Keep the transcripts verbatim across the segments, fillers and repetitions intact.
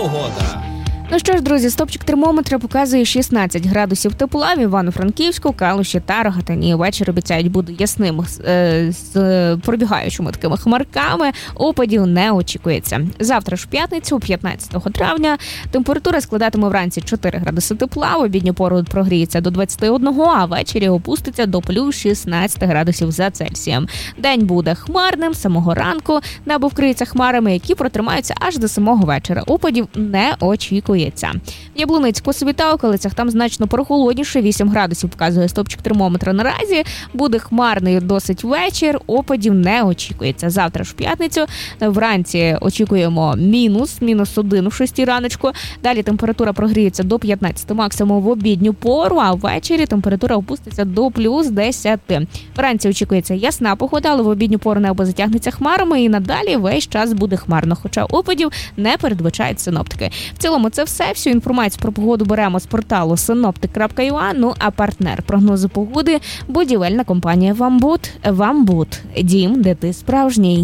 погода. Ну що ж, друзі, стопчик термометра показує шістнадцять градусів тепла в Івано-Франківську, Калуші та Рогатині. Вечір обіцяють буде ясним е, з пробігаючими такими хмарками. Опадів не очікується. Завтра ж в п'ятницю, п'ятнадцятого травня, температура складатиме вранці чотири градуси тепла, в обідню пору прогріється до двадцяти одного, а ввечері опуститься до плюс шістнадцять градусів за Цельсієм. День буде хмарним, самого ранку небо вкриється хмарами, які протримаються аж до самого вечора. Опадів не очікується. В Яблуницьку собі та околицях там значно прохолодніше, вісім градусів показує стопчик термометра наразі. Буде хмарний досить вечір, опадів не очікується. Завтра ж в п'ятницю вранці очікуємо мінус, мінус один в шостій раночку. Далі температура прогріється до п'ятнадцяти максимум в обідню пору, а ввечері температура опуститься до плюс десяти. Вранці очікується ясна погода, але в обідню пору небо затягнеться хмарами і надалі весь час буде хмарно, хоча опадів не передбачають синоптики. В цілому це все. Всю інформацію про погоду беремо з порталу синоптик крапка ю а. Ну а партнер прогнозу погоди – будівельна компанія «Вамбуд». «Вамбуд» – дім, де ти справжній.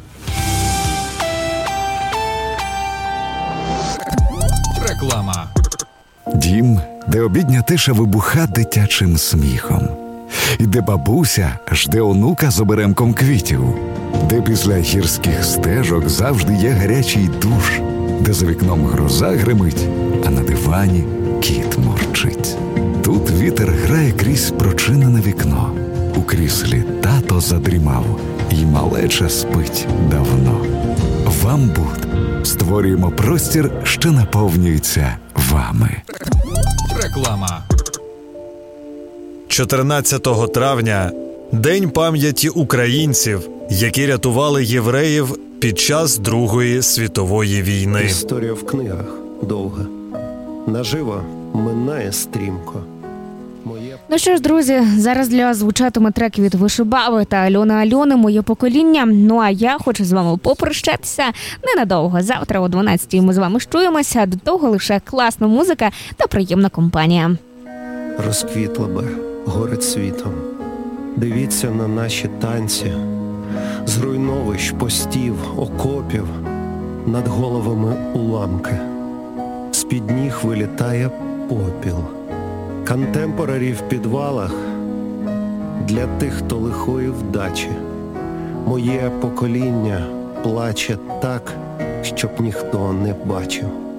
Реклама. Дім, де обідня тиша вибуха дитячим сміхом. І де бабуся жде онука з оберемком квітів. Де після гірських стежок завжди є гарячий душ. Де за вікном гроза гримить, а на дивані кіт мурчить. Тут вітер грає крізь прочинене вікно. У кріслі тато задрімав, і малеча спить давно. «Вамбуд» створюємо простір, що наповнюється вами. Реклама. чотирнадцятого травня – День пам'яті українців, які рятували євреїв під час Другої світової війни. Історія в книгах довга, наживо минає стрімко. Моє... Ну що ж, друзі, зараз для вас звучатиме трек від Вишибави та Альони Альони «Моє покоління». Ну а я хочу з вами попрощатися ненадовго. Завтра о дванадцятій ми з вами чуємося. До того лише класна музика та приємна компанія. Розквітла би горить світом. Дивіться на наші танці. З руйновищ, постів, окопів, над головами уламки. З-під ніг вилітає попіл. Контемпорарі в підвалах для тих, хто лихої вдачі. Моє покоління плаче так, щоб ніхто не бачив.